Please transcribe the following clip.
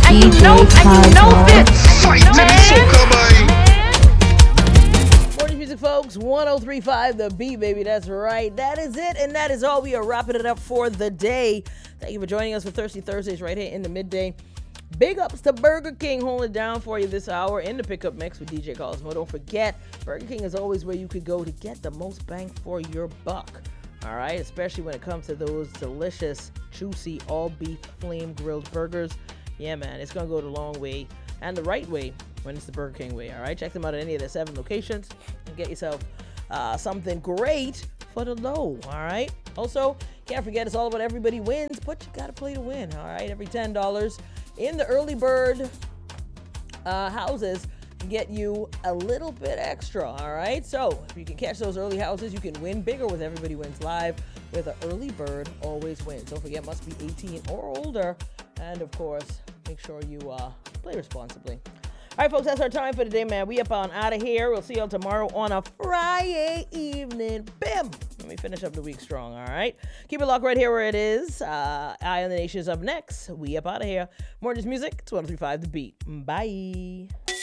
Morning music, folks. 103.5 The Beat, baby. That's right. That is it, and that is all. We are wrapping it up for the day. Thank you for joining us for Thirsty Thursdays right here in the midday. Big ups to Burger King holding it down for you this hour in the pickup mix with DJ Cosmo. Don't forget, Burger King is always where you could go to get the most bang for your buck. All right, especially when it comes to those delicious, juicy, all-beef flame-grilled burgers. Yeah, man, it's going to go the long way and the right way when it's the Burger King way. All right, check them out at any of their 7 locations and get yourself something great for the low. All right. Also, can't forget, it's all about everybody wins, but you got to play to win. All right, every $10 in the early bird houses get you a little bit extra. All right, so if you can catch those early houses, you can win bigger with Everybody Wins Live, with an early bird always wins. Don't forget, must be 18 or older, and of course, make sure you play responsibly. All right, folks, that's our time for today, man. We up on out of here. We'll see y'all tomorrow on a Friday evening. Bam! Let me finish up the week strong, all right? Keep it locked right here where it is. Eye on the Nation is up next. We up out of here. More just music. It's 103.5 The Beat. Bye.